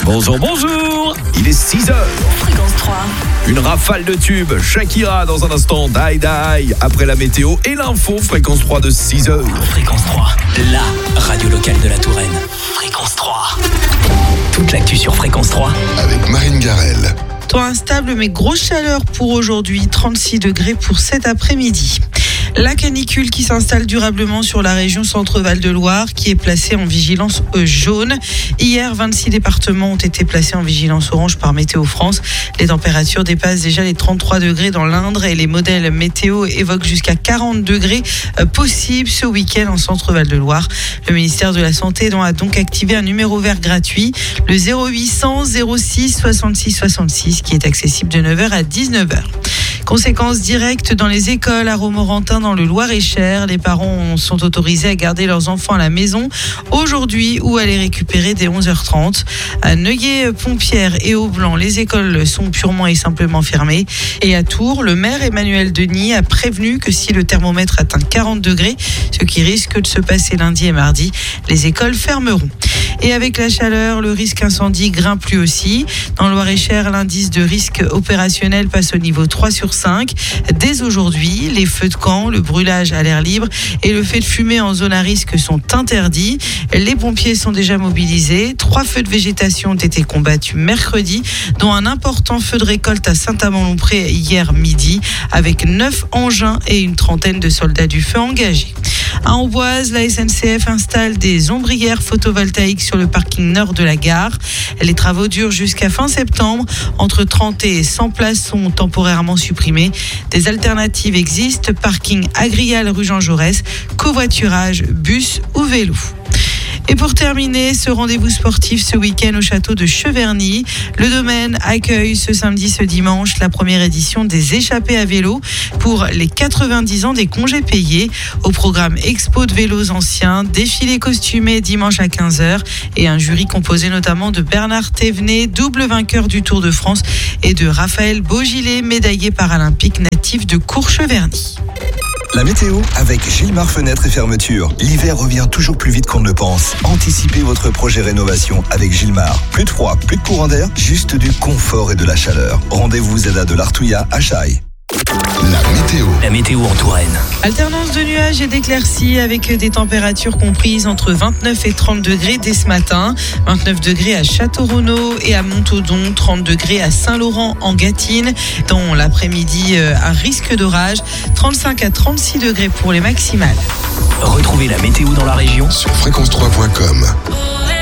Bonjour. Il est 6h. Fréquence 3. Une rafale de tubes. Shakira dans un instant. Die Die. Après la météo et l'info. Fréquence 3 de 6h. Fréquence 3. La radio locale de la Touraine. Fréquence 3. Toute l'actu sur Fréquence 3. Avec Marine Garel. Temps instable mais grosse chaleur pour aujourd'hui, 36 degrés pour cet après-midi. La canicule qui s'installe durablement sur la région Centre-Val de Loire qui est placée en vigilance jaune. Hier, 26 départements ont été placés en vigilance orange par Météo France. Les températures dépassent déjà les 33 degrés dans l'Indre et les modèles météo évoquent jusqu'à 40 degrés possibles ce week-end en Centre-Val de Loire. Le ministère de la Santé a donc activé un numéro vert gratuit, le 0800 06 66 66 qui est accessible de 9h à 19h. Conséquences directes dans les écoles à Romorantin dans le Loir-et-Cher. Les parents sont autorisés à garder leurs enfants à la maison aujourd'hui ou à les récupérer dès 11h30. À Neuilly-Pompierre et Aublanc, les écoles sont purement et simplement fermées. Et à Tours, le maire Emmanuel Denis a prévenu que si le thermomètre atteint 40 degrés, ce qui risque de se passer lundi et mardi, les écoles fermeront. Et avec la chaleur, le risque incendie grimpe lui aussi. Dans le Loir-et-Cher, l'indice de risque opérationnel passe au niveau 3 sur 5. Dès aujourd'hui, les feux de camp, le brûlage à l'air libre et le fait de fumer en zone à risque sont interdits. Les pompiers sont déjà mobilisés. 3 feux de végétation ont été combattus mercredi, dont un important feu de récolte à Saint-Amand-Lompré hier midi, avec 9 engins et une trentaine de soldats du feu engagés. À Amboise, la SNCF installe des ombrières photovoltaïques sur le parking nord de la gare. Les travaux durent jusqu'à fin septembre. Entre 30 et 100 places sont temporairement supprimées. Des alternatives existent, parking Agrial rue Jean Jaurès, covoiturage, bus ou vélo. Et pour terminer, ce rendez-vous sportif ce week-end au château de Cheverny. Le domaine accueille ce samedi, ce dimanche, la première édition des échappées à vélo pour les 90 ans des congés payés. Au programme expo de vélos anciens, défilé costumé dimanche à 15h et un jury composé notamment de Bernard Thévenet, double vainqueur du Tour de France, et de Raphaël Beaugilet, médaillé paralympique natif de Cours-Cheverny. La météo avec Gilmar Fenêtres et Fermetures. L'hiver revient toujours plus vite qu'on ne le pense. Anticipez votre projet rénovation avec Gilmar. Plus de froid, plus de courant d'air, juste du confort et de la chaleur. Rendez-vous ZADA de l'Artouillat à Chaille. La météo en Touraine. Alternance de nuages et d'éclaircies avec des températures comprises entre 29 et 30 degrés dès ce matin. 29 degrés à Château-Renaud et à Montaudon, 30 degrés à Saint-Laurent en Gâtine. Dans l'après-midi, un risque d'orage, 35 à 36 degrés pour les maximales. Retrouvez la météo dans la région sur fréquence3.com.